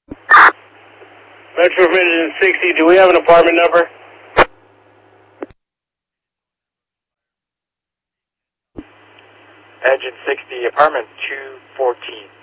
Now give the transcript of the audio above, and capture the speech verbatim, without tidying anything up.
Metro Engine sixty, do we have an apartment number? Engine sixty, apartment two fourteen.